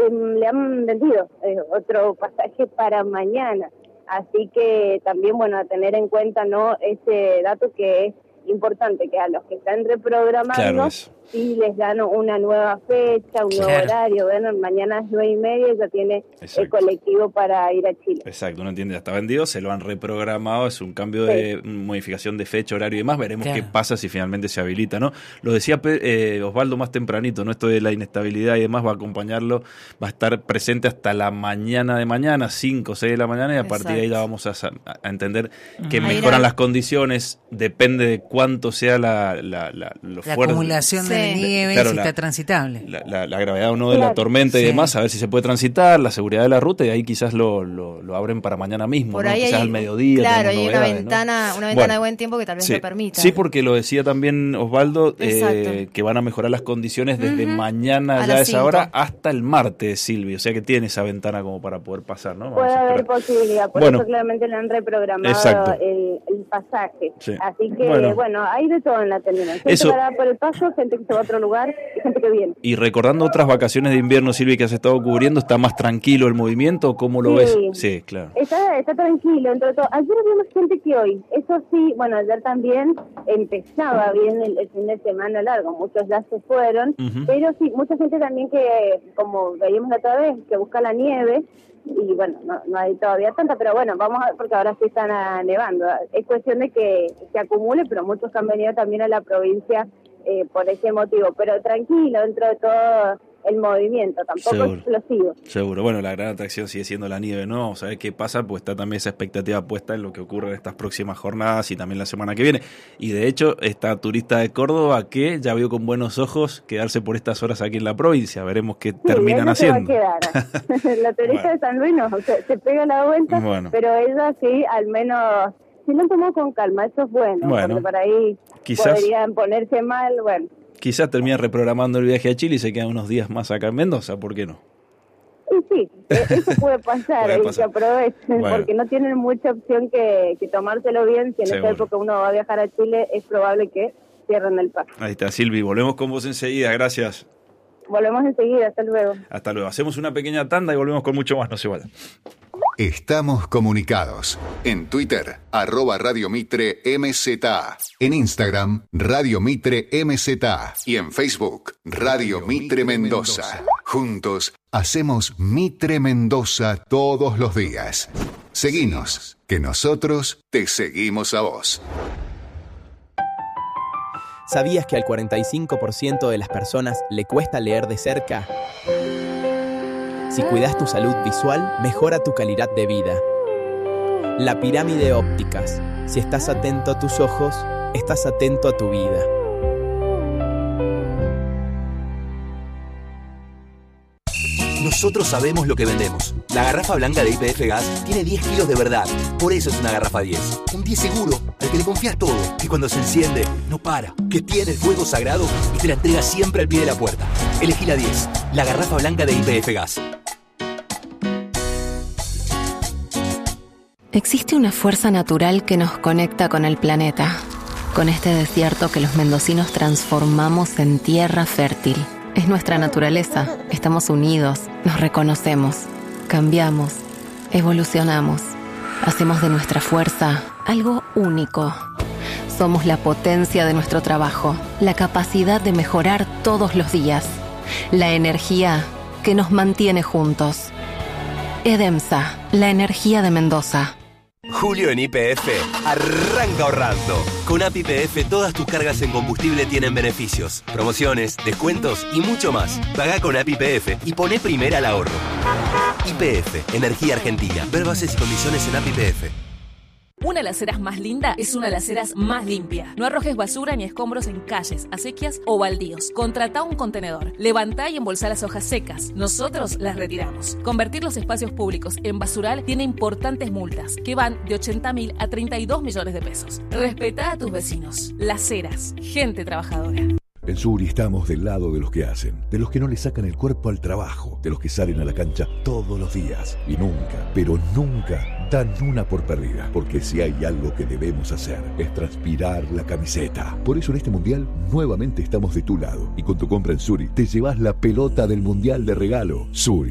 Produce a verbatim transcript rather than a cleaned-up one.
eh, le han vendido eh, otro pasaje para mañana. Así que también, bueno, a tener en cuenta, ¿no?, ese dato que es importante, que a los que están reprogramando, claro, sí les dan una nueva fecha, un claro. nuevo horario. Bueno, mañana es nueve y media y ya tiene Exacto. el colectivo para ir a Chile. Exacto, uno entiende, ya está vendido, se lo han reprogramado, es un cambio sí. de modificación de fecha, horario y demás. Veremos claro. qué pasa si finalmente se habilita, ¿no? Lo decía eh, Osvaldo más tempranito, ¿no? Esto de la inestabilidad y demás va a acompañarlo, va a estar presente hasta la mañana de mañana, cinco o seis de la mañana, y a Exacto. partir de ahí ya vamos a, a entender que uh-huh. mejoran Ahí las condiciones, depende de cuánto sea la, la, la, lo la fuerte. acumulación sí. de nieve, claro, si la, está transitable. La, la, la gravedad o no de claro. la tormenta y sí. demás, a ver si se puede transitar, la seguridad de la ruta, y ahí quizás lo, lo, lo abren para mañana mismo, Por ¿no? ahí Quizás hay, al mediodía. Claro, hay una ventana, ¿no? una ventana bueno, de buen tiempo que tal vez sí. lo permita. Sí, porque lo decía también Osvaldo, eh, que van a mejorar las condiciones desde uh-huh. mañana a ya a esa hora hasta el martes, Silvio. O sea que tiene esa ventana como para poder pasar, ¿no? Vamos Puede haber posibilidad, por bueno, eso claramente le han reprogramado el, el pasaje. Sí. Así que, bueno. bueno, hay de todo en la terminal. Gente eso. que va por el paso, gente que se va a otro lugar y gente que viene. Y recordando otras vacaciones de invierno, Silvia, que has estado cubriendo, ¿está más tranquilo el movimiento? ¿Cómo lo sí. ves? Sí, claro. Está, está tranquilo, entre todo. Ayer había más gente que hoy. Eso sí, bueno, ayer también empezaba bien el, el fin de semana largo. Muchos ya se fueron, uh-huh. pero sí, mucha gente también que, como veíamos la otra vez, que busca la nieve. Y bueno, no, no hay todavía tanta, pero bueno, vamos a ver, porque ahora sí están a, nevando. Es cuestión de que se acumule, pero muchos han venido también a la provincia eh, por ese motivo. Pero tranquilo, dentro de todo el movimiento, tampoco Seguro. explosivo. Seguro. Bueno, la gran atracción sigue siendo la nieve, ¿no? Vamos a ver qué pasa, pues está también esa expectativa puesta en lo que ocurre en estas próximas jornadas y también la semana que viene. Y de hecho, esta turista de Córdoba que ya vio con buenos ojos quedarse por estas horas aquí en la provincia. Veremos qué sí, terminan haciendo. Va a quedar. La turista bueno. de San Luis no, se, se pega la vuelta, bueno. pero ella sí, al menos, si lo tomó con calma, eso es bueno, bueno porque por ahí quizás podrían ponerse mal, bueno. Quizás termina reprogramando el viaje a Chile y se quedan unos días más acá en Mendoza, ¿por qué no? Sí, eso puede pasar, puede y pasar. que aprovechen, bueno. porque no tienen mucha opción que, que tomárselo bien. Si en Seguro. esta época uno va a viajar a Chile, es probable que cierren el paso. Ahí está, Silvi, volvemos con vos enseguida, gracias. Volvemos enseguida, hasta luego. Hasta luego, hacemos una pequeña tanda y volvemos con mucho más, no se vayan. Estamos comunicados. En Twitter, arroba Radio Mitre M Z A. En Instagram, Radio Mitre M Z A. Y en Facebook, Radio Mitre Mendoza. Juntos, hacemos Mitre Mendoza todos los días. Seguinos, que nosotros te seguimos a vos. ¿Sabías que al cuarenta y cinco por ciento de las personas le cuesta leer de cerca? Si cuidas tu salud visual, mejora tu calidad de vida. La pirámide ópticas. Si estás atento a tus ojos, estás atento a tu vida. Nosotros sabemos lo que vendemos. La garrafa blanca de Y P F Gas tiene diez kilos de verdad. Por eso es una garrafa diez. Un diez seguro, al que le confías todo. Que cuando se enciende, no para. Que tiene el fuego sagrado y te la entrega siempre al pie de la puerta. Elegí la diez. La garrafa blanca de Y P F Gas. Existe una fuerza natural que nos conecta con el planeta. Con este desierto que los mendocinos transformamos en tierra fértil. Es nuestra naturaleza. Estamos unidos, nos reconocemos, cambiamos, evolucionamos. Hacemos de nuestra fuerza algo único. Somos la potencia de nuestro trabajo, la capacidad de mejorar todos los días, la energía que nos mantiene juntos. Edemsa, la energía de Mendoza. Julio en Y P F arranca ahorrando. Con A P I P F todas tus cargas en combustible tienen beneficios, promociones, descuentos y mucho más. Pagá con A P I P F y poné primera al ahorro. Y P F, Energía Argentina. Ver bases y condiciones en A P I P F. Una alacera más linda es una alacera más limpia. No arrojes basura ni escombros en calles, acequias o baldíos. Contratá un contenedor. Levantá y embolsá las hojas secas. Nosotros las retiramos. Convertir los espacios públicos en basural tiene importantes multas que van de ochenta mil a treinta y dos millones de pesos. Respetá a tus vecinos. Laceras, gente trabajadora. En Suri estamos del lado de los que hacen, de los que no le sacan el cuerpo al trabajo, de los que salen a la cancha todos los días y nunca, pero nunca dan una por perdida, porque si hay algo que debemos hacer es transpirar la camiseta. Por eso en este mundial nuevamente estamos de tu lado y con tu compra en Suri te llevas la pelota del mundial de regalo. Suri,